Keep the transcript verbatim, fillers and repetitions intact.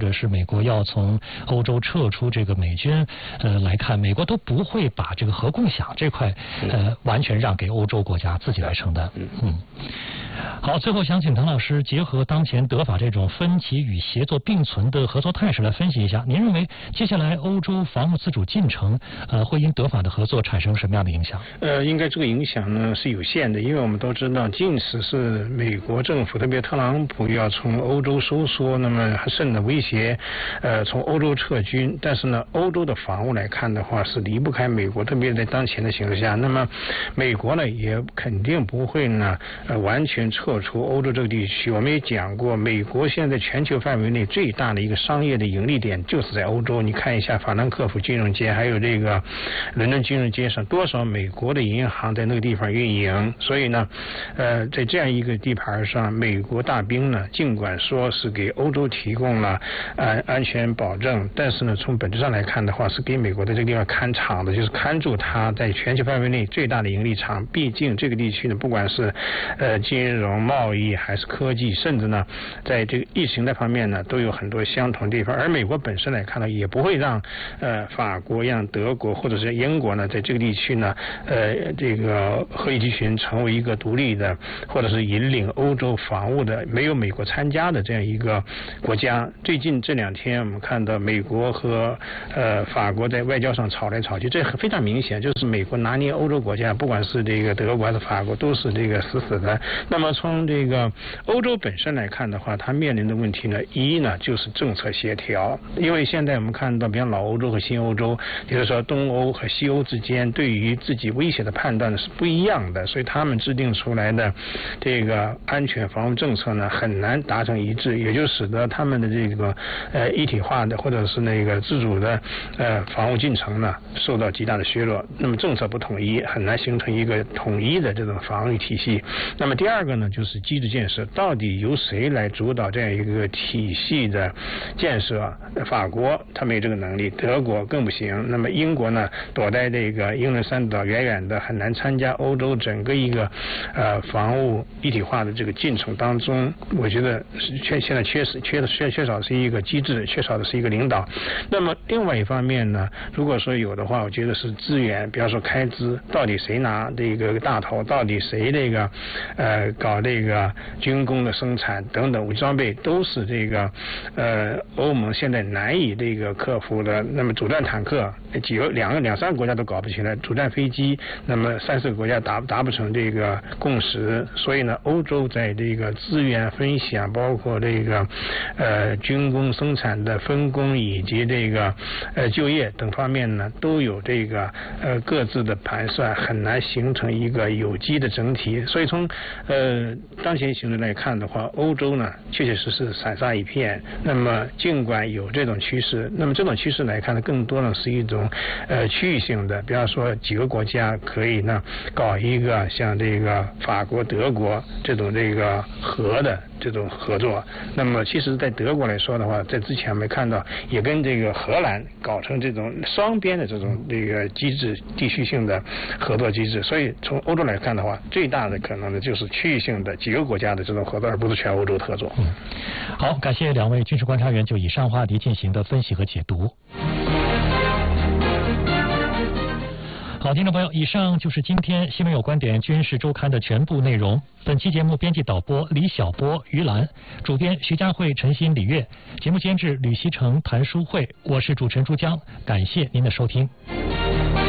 者是美国要从欧洲撤出这个美军，呃来看，美国都不会把这个核共享这块呃完全让给欧洲国家自己来承担。嗯。好，最后想请滕老师结合当前德法这种分歧与协作并存的合作态势来分析一下，您认为接下来欧洲防务自主进程呃会因德法的合作产生什么样的影响？ 呃，应该这个影响呢是有限的，因为我们都知道，即使是美国政府，特别特朗普要从欧洲收缩，那么甚至威胁呃从欧洲撤军，但是呢，欧洲的防务来看的话是离不开美国，特别在当前的形势下，那么美国呢也肯定不会呢呃完全撤出欧洲这个地区。我们也讲过，美国现在全球范围内最大的一个商业的盈利点就是在欧洲。你看一下法兰克福金融街，还有这个伦敦金融街上，多少美国的银行在那个地方运营。所以呢，呃，在这样一个地盘上，美国大兵呢，尽管说是给欧洲提供了呃安全保证，但是呢，从本质上来看的话，是给美国在这个地方看场的，就是看住它在全球范围内最大的盈利场。毕竟这个地区呢，不管是呃金融、贸易还是科技，甚至呢，在这个意识形态方面呢，都有很多相同的地方。而美国本身来看呢，也不会让呃法国、让德国或者是英国呢，在这个地区呢，呃这个合议集群成为一个独立的，或者是引领欧洲防务的没有美国参加的这样一个国家。最近这两天我们看到美国和呃法国在外交上吵来吵去，这非常明显，就是美国拿捏欧洲国家，不管是这个德国还是法国，都是这个死死的。那么从这个欧洲本身来看的话，它面临的问题呢，一呢就是政策协调，因为现在我们看到，比方老欧洲和新欧洲，也就是说东欧和西欧之间对于自己威胁的判断是不一样的，所以他们制定出来的这个安全防务政策呢，很难达成一致，也就使得他们的这个呃一体化的或者是那个自主的呃防务进程呢，受到极大的削弱。那么政策不统一，很难形成一个统一的这种防御体系。那么第二个呢，就是机制建设，到底由谁来主导这样一个体系的建设？法国他没有这个能力，德国更不行。那么英国呢，躲在这个英伦三岛远远的，很难参加欧洲整个一个呃防务一体化的这个进程当中。我觉得缺现在缺失缺缺缺少是一个机制，缺少的是一个领导。那么另外一方面呢，如果说有的话，我觉得是资源，比方说开支，到底谁拿这个大头，到底谁这个呃搞这个军工的生产等等武器装备，都是这个呃欧盟现在难以这个克服的。那么主战坦克几个两个两三个国家都搞不起来，主战飞机那么三四个国家达达不成这个共识。所以呢，欧洲在这个资源分享，包括这个呃军工生产的分工以及这个呃就业等方面呢，都有这个呃各自的盘算，很难形成一个有机的整体。所以从呃当前形势来看的话，欧洲呢确确实实散沙一片。那么尽管有这种趋势，那么这种趋势来看呢，更多呢是一种呃区域性的，比方说几个国家可以呢搞一个像这个法国、德国这种这个核的这种合作。那么其实在德国来说的话，在之前我们看到也跟这个荷兰搞成这种双边的这种这个机制，地区性的合作机制。所以从欧洲来看的话，最大的可能的就是区域性的几个国家的这种合作，而不是全欧洲的合作。 嗯，好，感谢两位军事观察员就以上话题进行的分析和解读。好，听众朋友，以上就是今天《新闻有观点》军事周刊的全部内容。本期节目编辑导播李晓波、于兰，主编徐佳慧、陈鑫、李月，节目监制吕锡成、谭淑慧，我是主持人朱江，感谢您的收听。